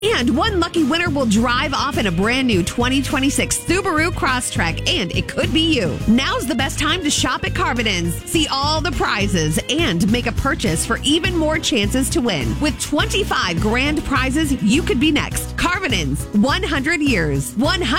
And one lucky winner will drive off in a brand new 2026 Subaru Crosstrek, and it could be you. Now's the best time to shop at Carvinens. See all the prizes and make a purchase for even more chances to win. With 25 grand prizes, you could be next. Carvinens, 100 years,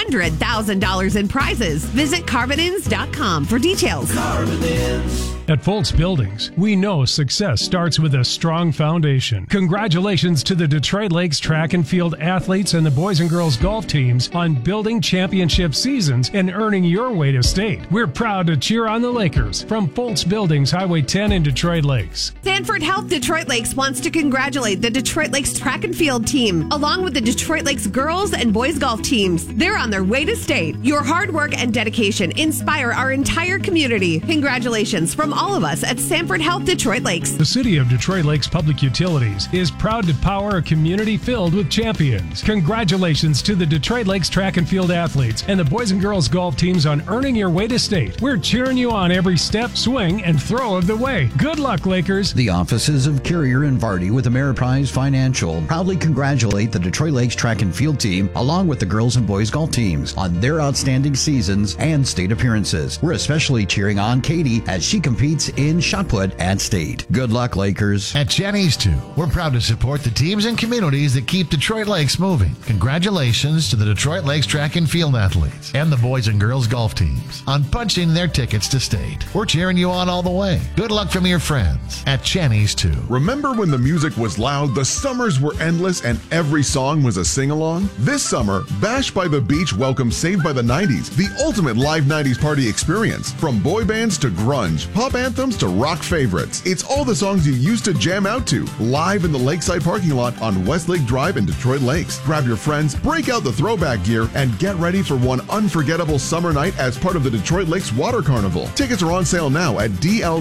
$100,000 in prizes. Visit Carvinens.com for details. Carvinens. At Foltz Buildings, we know success starts with a strong foundation. Congratulations to the Detroit Lakes track and field athletes and the boys and girls golf teams on building championship seasons and earning your way to state. We're proud to cheer on the Lakers from Foltz Buildings, Highway 10 in Detroit Lakes. Sanford Health Detroit Lakes wants to congratulate the Detroit Lakes track and field team, along with the Detroit Lakes girls and boys golf teams. They're on their way to state. Your hard work and dedication inspire our entire community. Congratulations from all of us at Sanford Health Detroit Lakes. The City of Detroit Lakes Public Utilities is proud to power a community filled with champions. Congratulations to the Detroit Lakes track and field athletes and the boys and girls golf teams on earning your way to state. We're cheering you on every step, swing, and throw of the way. Good luck, Lakers. The offices of Carrier and Vardy with Ameriprise Financial proudly congratulate the Detroit Lakes track and field team along with the girls and boys golf teams on their outstanding seasons and state appearances. We're especially cheering on Katie as she competes in shot put at state. Good luck, Lakers. At Cheney's too, we're proud to support the teams and communities that keep Detroit Lakes moving. Congratulations to the Detroit Lakes track and field athletes and the boys and girls golf teams on punching their tickets to state. We're cheering you on all the way. Good luck from your friends at Cheney's too. Remember when the music was loud, the summers were endless, and every song was a sing-along? This summer, Bash by the Beach welcomes Saved by the 90s, the ultimate live 90s party experience. From boy bands to grunge, pop anthems to rock favorites. It's all the songs you used to jam out to, live in the Lakeside parking lot on Westlake Drive in Detroit Lakes. Grab your friends, break out the throwback gear, and get ready for one unforgettable summer night as part of the Detroit Lakes Water Carnival. Tickets are on sale now at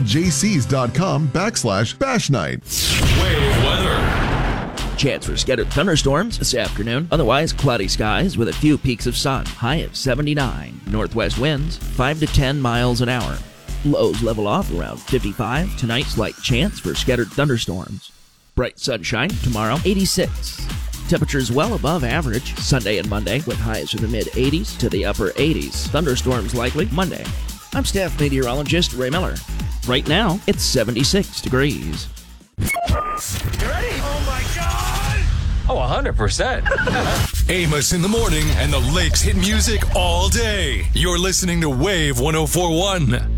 dljcs.com/Bash Night. Wave weather. Chance for scattered thunderstorms this afternoon. Otherwise, cloudy skies with a few peaks of sun. High of 79. Northwest winds 5 to 10 miles an hour. Lows level off around 55. Tonight, slight chance for scattered thunderstorms. Bright sunshine tomorrow, 86. Temperatures well above average Sunday and Monday with highs in the mid-80s to the upper 80s. Thunderstorms likely Monday. I'm staff meteorologist Ray Miller. Right now, it's 76 degrees. You ready? Oh my God! Oh, 100%. Amos in the morning and the Lakes hit music all day. You're listening to Wave 104.1.